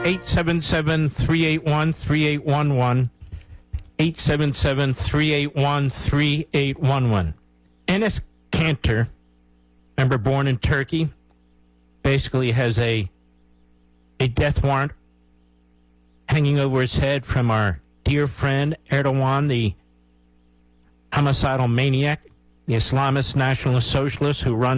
877-381-3811. 877-381-3811. Enes Kanter, remember, born in Turkey, basically has a death warrant hanging over his head from our dear friend Erdogan, the homicidal maniac, the Islamist Nationalist Socialist who runs